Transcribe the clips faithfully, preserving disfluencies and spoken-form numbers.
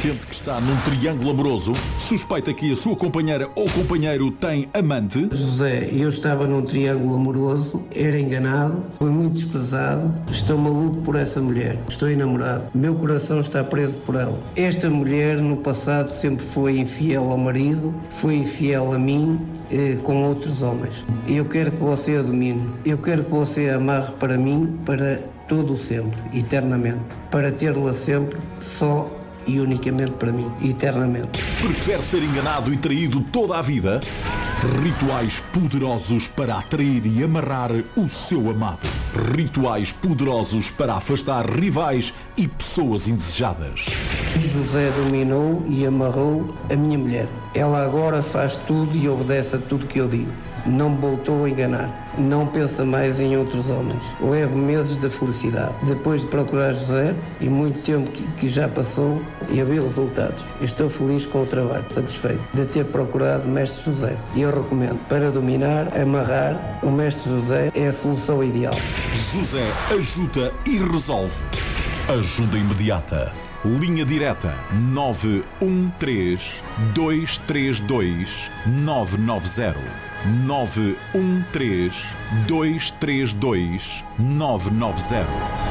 Sente que está num triângulo amoroso? Suspeita que a sua companheira ou companheiro tem amante? José, eu estava num triângulo amoroso, era enganado, fui muito desprezado, estou maluco por essa mulher, estou enamorado, meu coração está preso por ela. Esta mulher no passado sempre foi infiel ao marido, foi infiel a mim, eh, com outros homens. Eu quero que você a domine, eu quero que você a amarre para mim, para todo o sempre, eternamente, para tê-la sempre só e unicamente para mim, eternamente. Prefere ser enganado e traído toda a vida? Rituais poderosos para atrair e amarrar o seu amado. Rituais poderosos para afastar rivais e pessoas indesejadas. José dominou e amarrou a minha mulher. Ela agora faz tudo e obedece a tudo que eu digo. Não me voltou a enganar. Não pensa mais em outros homens. Levo meses da felicidade. Depois de procurar José, e muito tempo que, que já passou, e a ver resultados. Estou feliz com o trabalho, satisfeito de ter procurado o Mestre José. E eu recomendo, para dominar, amarrar, o Mestre José é a solução ideal. José ajuda e resolve. Ajuda imediata. Linha direta nove um três, dois três dois, nove nove zero. nove um três, dois três dois, nove nove zero.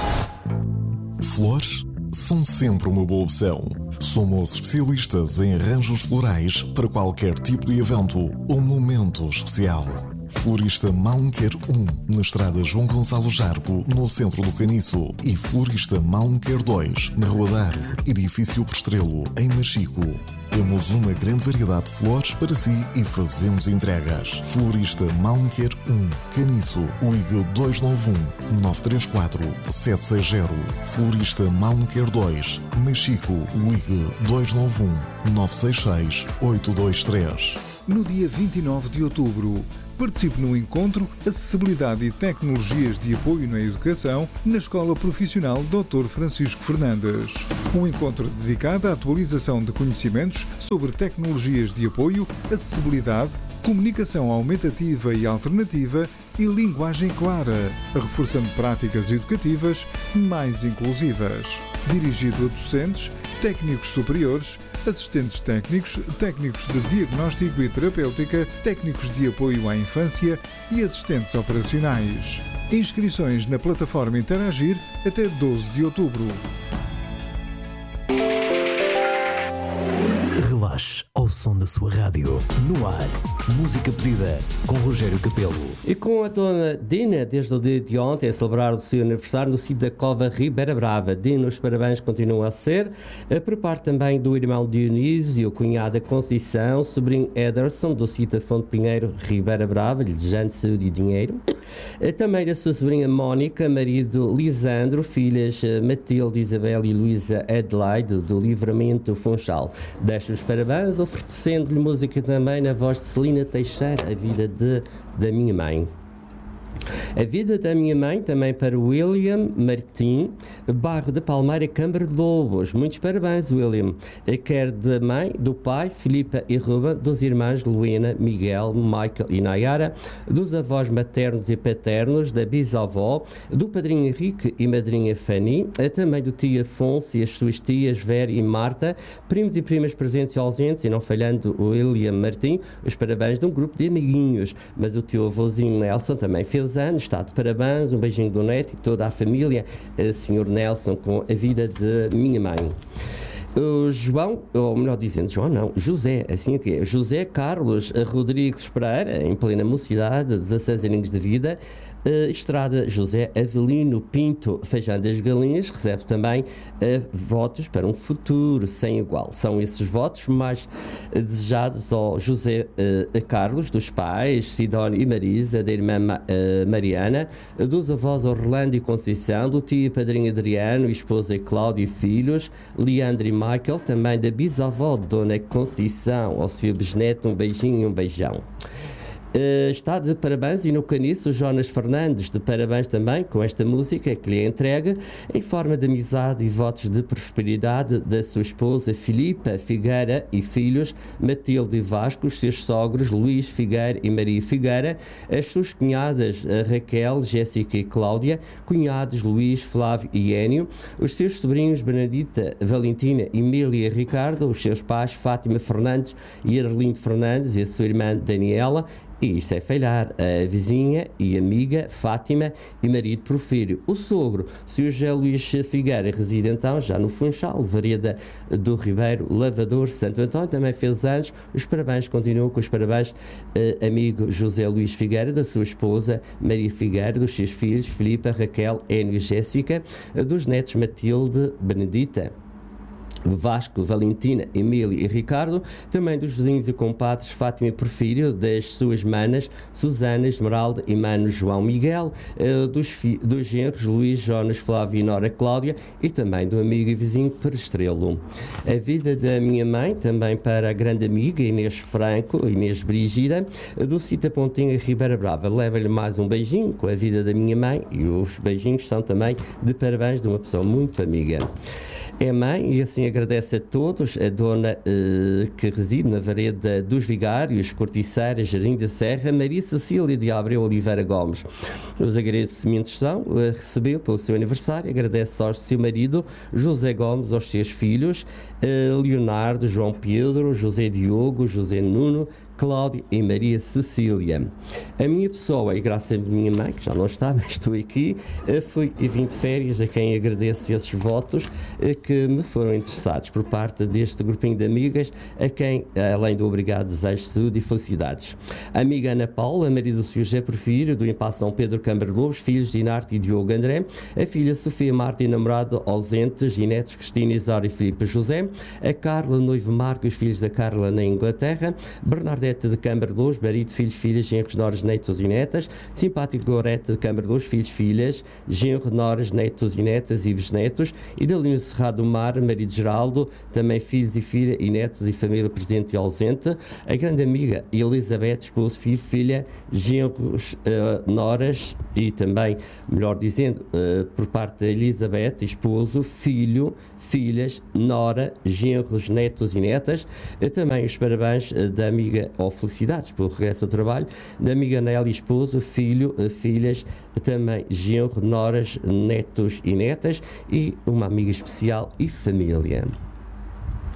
Flores são sempre uma boa opção. Somos especialistas em arranjos florais para qualquer tipo de evento ou momento especial. Florista Malmquer um, na estrada João Gonçalo Jargo, no centro do Caniço. E Florista Malmquer dois, na Rua da Árvore, edifício Postrelo, em Machico. Temos uma grande variedade de flores para si e fazemos entregas. Florista Malmquer um, Caniço, ligue dois nove um, nove três quatro, sete seis zero. Florista Malmquer dois, Machico, ligue dois nove um, nove seis seis, oito dois três. No dia vinte e nove de outubro, participe no encontro Acessibilidade e Tecnologias de Apoio na Educação na Escola Profissional doutor Francisco Fernandes. Um encontro dedicado à atualização de conhecimentos sobre tecnologias de apoio, acessibilidade, comunicação aumentativa e alternativa e linguagem clara, reforçando práticas educativas mais inclusivas. Dirigido a docentes, técnicos superiores, assistentes técnicos, técnicos de diagnóstico e terapêutica, técnicos de apoio à infância e assistentes operacionais. Inscrições na plataforma Interagir até doze de outubro. Relaxe ao som da sua rádio. No ar, música pedida com Rogério Capelo. E com a dona Dina, desde o dia de ontem, a celebrar o seu aniversário no sítio da Cova Ribeira Brava. Dina, os parabéns continuam a ser. Por parte também do irmão Dionísio, cunhada Conceição, sobrinho Ederson, do sítio da Fonte Pinheiro, Ribeira Brava, lhe desejando saúde e dinheiro. Também da sua sobrinha Mónica, marido Lisandro, filhas Matilde, Isabel e Luísa Adelaide, do Livramento Funchal. Deixa os parabéns, oferecendo-lhe música também na voz de Celina Teixeira, A Vida de, da Minha Mãe. A Vida da Minha Mãe, também para William Martim, bairro da Palmeira, Câmara de Lobos. Muitos parabéns, William. Quer da mãe, do pai, Filipa e Ruben, dos irmãos Luína, Miguel, Michael e Nayara, dos avós maternos e paternos, da bisavó, do padrinho Henrique e madrinha Fanny, também do tio Afonso e as suas tias Vera e Marta, primos e primas presentes e ausentes, e não falhando o William Martim, os parabéns de um grupo de amiguinhos. Mas o tio avôzinho Nelson também fez anos, está de parabéns, um beijinho do neto e toda a família, senhor Nelson, com A Vida de Minha Mãe. O João, ou melhor dizendo, João não, José, assim é que é, José Carlos Rodrigues Pereira, em plena mocidade, dezasseis aninhos de vida, Uh, Estrada José Avelino Pinto Feijão das Galinhas, recebe também uh, votos para um futuro sem igual. São esses votos mais uh, desejados ao José uh, Carlos, dos pais Sidónio e Marisa, da irmã uh, Mariana, uh, dos avós Orlando e Conceição, do tio e padrinho Adriano, esposa Cláudia e filhos, Leandro e Michael, também da bisavó Dona Conceição, ao seu bisneto, um beijinho e um beijão. Uh, está de parabéns e no caniço o Jonas Fernandes de parabéns também com esta música que lhe é entregue em forma de amizade e votos de prosperidade da sua esposa Filipa Figueira e filhos Matilde e Vasco, os seus sogros Luís Figueira e Maria Figueira, as suas cunhadas Raquel, Jéssica e Cláudia, cunhados Luís, Flávio e Énio, os seus sobrinhos Benedita, Valentina, Emília e Ricardo, os seus pais Fátima Fernandes e Arlindo Fernandes e a sua irmã Daniela, e isso é falhar, a vizinha e amiga Fátima e marido Porfírio. O sogro, senhor José Luís Figueira, reside então já no Funchal, Vereda do Ribeiro, Lavador, Santo António, também fez anos. Os parabéns, continuam com os parabéns, eh, amigo José Luís Figueira, da sua esposa Maria Figueira, dos seus filhos Filipa, Raquel, Énio e Jéssica, dos netos Matilde, Benedita, Vasco, Valentina, Emília e Ricardo, também dos vizinhos e compadres Fátima e Porfírio, das suas manas Susana, Esmeralda e mano João Miguel, uh, dos, fi- dos genros Luís, Jonas, Flávio e Nora Cláudia, e também do amigo e vizinho Perestrelo. A vida da minha mãe, também para a grande amiga Inês Franco, Inês Brígida, do Cita Pontinha Ribeira Brava. Leva-lhe mais um beijinho com a vida da minha mãe, e os beijinhos são também de parabéns de uma pessoa muito amiga. É mãe e assim agradece a todos, a dona eh, que reside na Vereda dos Vigários, Corticeira, Jardim da Serra, Maria Cecília de Abreu Oliveira Gomes. Os agradecimentos são, eh, recebeu pelo seu aniversário, agradece ao seu marido José Gomes, aos seus filhos, eh, Leonardo, João Pedro, José Diogo, José Nuno, Cláudio e Maria Cecília. A minha pessoa, e graças à minha mãe, que já não está, mas estou aqui, fui e vim de férias, a quem agradeço esses votos que me foram interessados por parte deste grupinho de amigas, a quem, além do obrigado, desejo saúde e felicidades. A amiga Ana Paula, marido do senhor José Porfírio, do Impasse São Pedro Câmara Lobos, filhos Dinarte e Diogo André, a filha Sofia Marta e namorado ausentes, e netos Cristina, Isaura e Filipe José, a Carla, noivo Marco e os filhos da Carla na Inglaterra, Bernardete de Câmara de Luz, marido, filhos, filhas, genros, noras, netos e netas, simpático Gorete de Câmara de Luz, filhos, filhas, genro, noras, netos e netas e bisnetos, e da Linha Cerrado do Mar, marido Geraldo, também filhos e filha e netos e família presente e ausente, a grande amiga Elizabeth, esposo, filho, filha, genros, uh, noras e também, melhor dizendo, uh, por parte da Elizabeth, esposo, filho, filhas, nora, genros, netos e netas, uh, também os parabéns uh, da amiga ou felicidades pelo regresso ao trabalho, da amiga Nélia, esposo, filho, filhas, também genro, noras, netos e netas, e uma amiga especial e família.